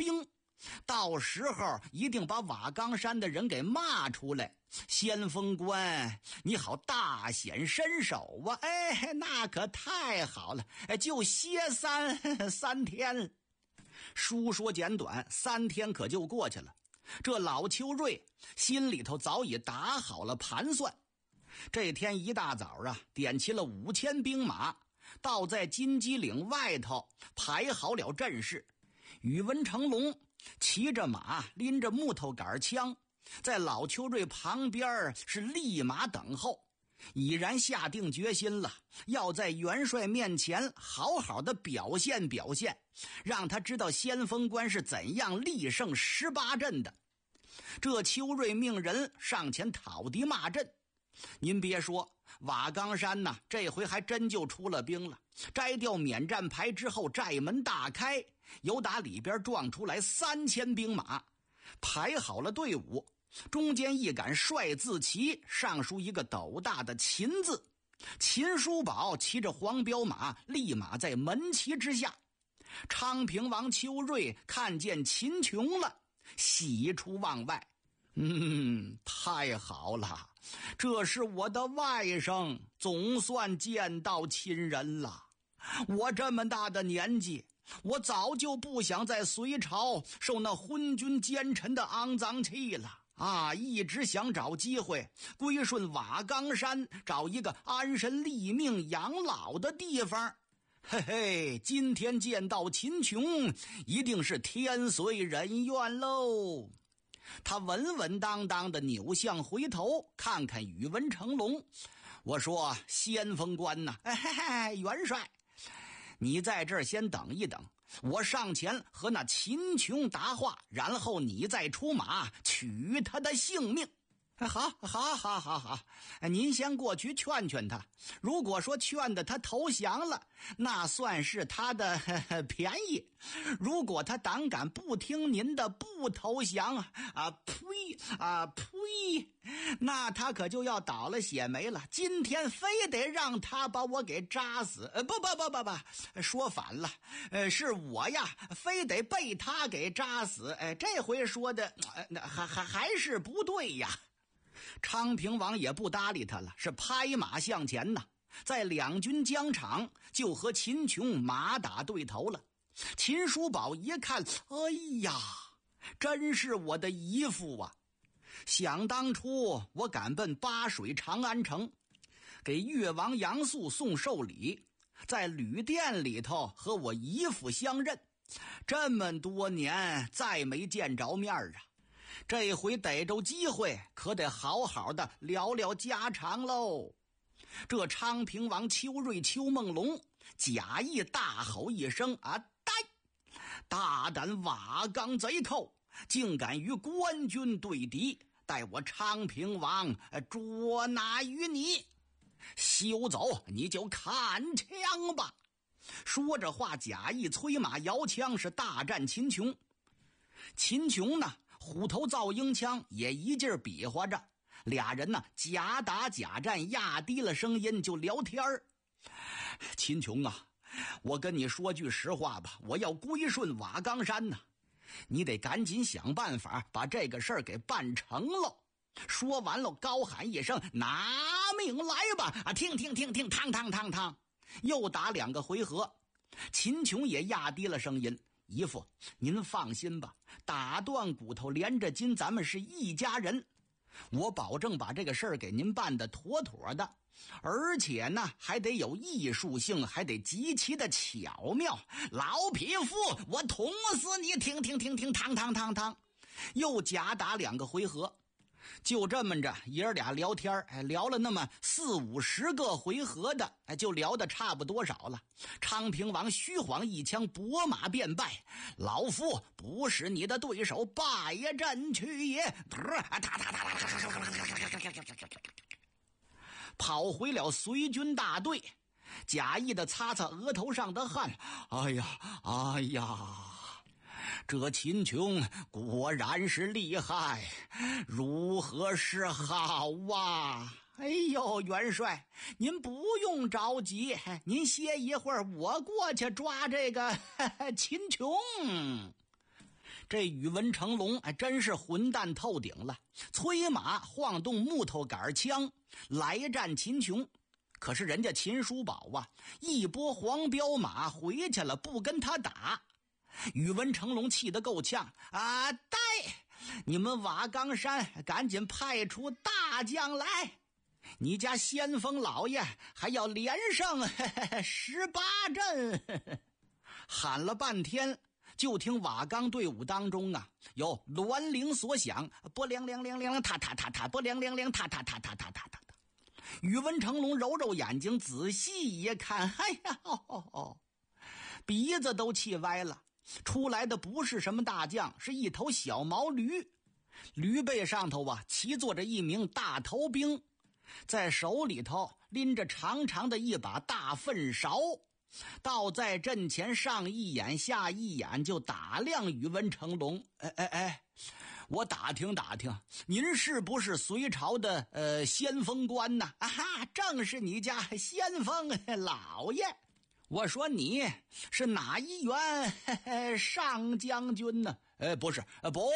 兵，到时候一定把瓦岗山的人给骂出来，先锋官你好大显身手啊！那可太好了，就歇三天。书说简短，3天可就过去了。这老邱瑞心里头早已打好了盘算。这天一大早啊，点齐了5000兵马，倒在金鸡岭外头排好了阵势。宇文成龙骑着马，拎着木头杆枪，在老邱瑞旁边是立马等候，已然下定决心了，要在元帅面前好好的表现表现，让他知道先锋官是怎样力胜18阵的。这邱瑞命人上前讨敌骂阵。您别说，瓦岗山呐，这回还真就出了兵了。摘掉免战牌之后，寨门大开，由打里边撞出来3000兵马，排好了队伍，中间一杆帅字旗，上书一个斗大的秦字。秦叔宝骑着黄骠马，立马在门旗之下。昌平王邱瑞看见秦琼了，喜出望外。太好了，这是我的外甥，总算见到亲人了。我这么大的年纪，我早就不想在隋朝受那昏君奸臣的肮脏气了啊！一直想找机会归顺瓦岗山，找一个安身立命养老的地方。嘿嘿，今天见到秦琼，一定是天遂人愿喽。他稳稳当当的扭向回头，看看宇文成龙。我说，先锋官呐，元帅，你在这儿先等一等，我上前和那秦琼答话，然后你再出马取他的性命。好，您先过去劝劝他，如果说劝得他投降了，那算是他的便宜；如果他胆敢不听您的，不投降呸，那他可就要倒了血霉了。今天非得让他把我给扎死，不，说反了，是我呀，非得被他给扎死。这回说的还是不对呀。昌平王也不搭理他了，是拍马向前呐，在两军疆场就和秦琼马打对头了。秦叔宝一看，哎呀，真是我的姨父啊！想当初我赶奔巴水长安城，给越王杨素送寿礼，在旅店里头和我姨父相认，这么多年再没见着面啊。这回逮着机会，可得好好的聊聊家常喽。这昌平王邱瑞邱梦龙假意大吼一声，大胆瓦岗贼寇，竟敢与官军对敌，待我昌平王捉拿于你，休走，你就看枪吧。说着话，假意催马摇枪，是大战秦琼。秦琼呢，虎头噪鹰枪也一劲儿比划着，俩人呢假打假战，压低了声音就聊天儿。秦琼啊，我跟你说句实话吧，我要归顺瓦岗山呢，你得赶紧想办法把这个事儿给办成喽。说完了，高喊一声，拿命来吧！听，嘡，又打2个回合。秦琼也压低了声音，姨父您放心吧，打断骨头连着筋，咱们是一家人，我保证把这个事儿给您办得妥妥的，而且呢还得有艺术性，还得极其的巧妙。老匹夫，我捅死你！听，嘡，又假打2个回合。就这么着，爷儿俩聊天，聊了那么40-50个回合的，就聊得差不多少了。昌平王虚晃一枪，拨马便败。老夫不是你的对手，败阵去也！跑回了随军大队，假意的擦擦额头上的汗。哎呀，这秦琼果然是厉害，如何是好啊？哎呦，元帅，您不用着急，您歇一会儿，我过去抓这个秦琼。 这宇文成龙真是混蛋透顶了，催马晃动木头杆枪来战秦琼。可是人家秦叔宝啊，一拨黄骠马回去了，不跟他打。宇文成龙气得够呛啊！呆，你们瓦岗山赶紧派出大将来，你家先锋老爷还要连胜18阵。喊了半天，就听瓦岗队伍当中啊，有銮铃所响，波凉凉凉凉，踏踏踏踏，波凉凉凉，踏踏踏踏踏踏踏。宇文成龙揉揉眼睛，仔细一看，哎呀，鼻子都气歪了。出来的不是什么大将，是一头小毛驴。驴背上头啊，骑坐着一名大头兵，在手里头拎着长长的一把大粪勺，倒在阵前，上一眼下一眼就打量宇文成龙。我打听打听，您是不是隋朝的先锋官呢？啊哈，正是你家先锋老爷。我说你是哪一员上将军呢？不是，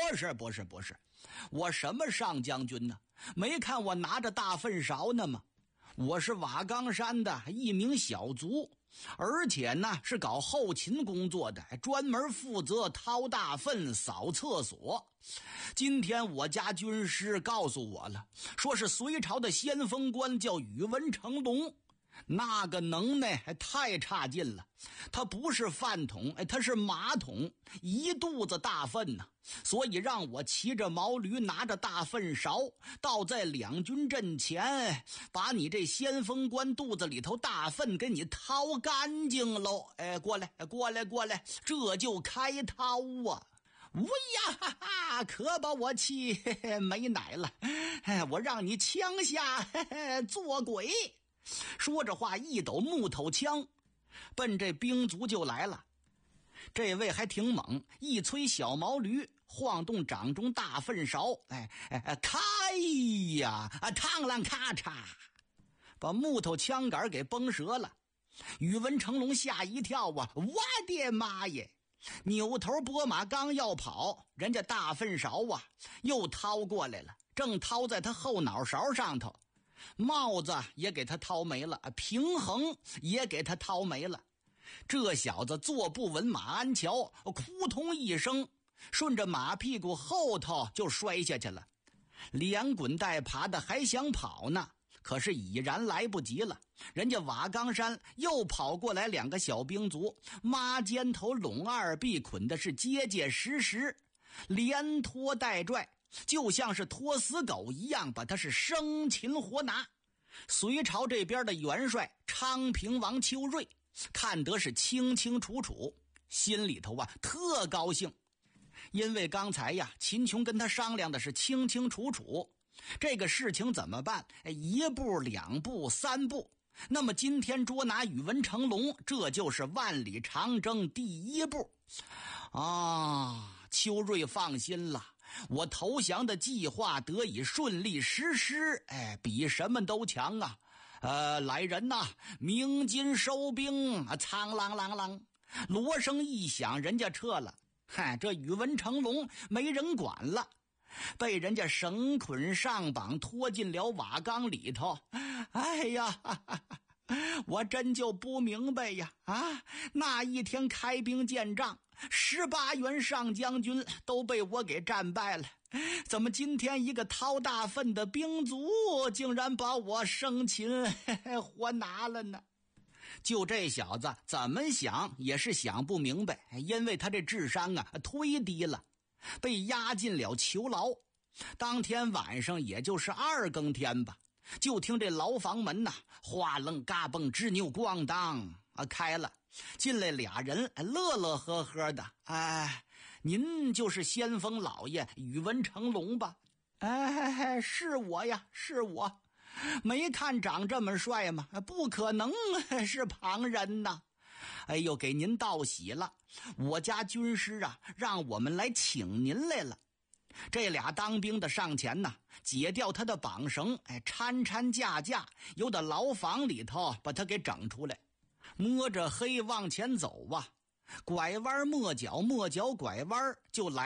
我什么上将军呢？没看我拿着大粪勺呢吗？我是瓦岗山的一名小卒，而且呢是搞后勤工作的，专门负责掏大粪扫厕所。今天我家军师告诉我了，说是隋朝的先锋官叫宇文成龙，那个能耐还太差劲了，他不是饭桶，他是马桶，一肚子大粪呢。所以让我骑着毛驴，拿着大粪勺，倒在两军阵前，把你这先锋官肚子里头大粪给你掏干净喽。过来，这就开掏啊！喂呀哈哈，可把我气没奶了！我让你枪下做鬼！说着话，一抖木头枪，奔这兵卒就来了。这位还挺猛，一催小毛驴，晃动掌中大粪勺，开呀，嘡啷咔嚓，把木头枪杆给崩折了。宇文成龙吓一跳啊！我的妈耶！扭头拨马刚要跑，人家大粪勺啊又掏过来了，正掏在他后脑勺上头，帽子也给他掏没了，平衡也给他掏没了。这小子坐不稳马鞍桥，扑通一声，顺着马屁股后头就摔下去了，连滚带爬的还想跑呢，可是已然来不及了。人家瓦岗山又跑过来两个小兵卒，抹肩头拢二臂，捆的是结结实实，连拖带拽，就像是拖死狗一样，把他是生擒活拿。隋朝这边的元帅昌平王邱瑞看得是清清楚楚，心里头啊特高兴，因为刚才呀秦琼跟他商量的是清清楚楚，这个事情怎么办？一步两步三步，那么今天捉拿宇文成龙，这就是万里长征第一步啊！邱瑞放心了，我投降的计划得以顺利实施，比什么都强啊！来人呐，鸣金收兵！苍啷啷啷，锣声一响，人家撤了。这宇文成龙没人管了，被人家绳捆上绑，拖进了瓦岗里头。哎呀，我真就不明白呀！那一天开兵见仗，18员上将军都被我给战败了，怎么今天一个掏大粪的兵卒竟然把我生擒活拿了呢？就这小子怎么想也是想不明白，因为他这智商啊忒低了，被押进了囚牢。当天晚上也就是2更天吧，就听这牢房门呐哗楞嘎嘣吱扭咣当开了，进来俩人，乐乐呵呵的。您就是先锋老爷宇文成龙吧？是我呀，是我。没看长这么帅吗？不可能是旁人呐！哎呦，给您道喜了，我家军师啊让我们来请您来了。这俩当兵的上前呢，解掉他的绑绳，搀搀架架，由到牢房里头把他给整出来。摸着黑往前走啊，拐弯抹角，抹角拐弯，就来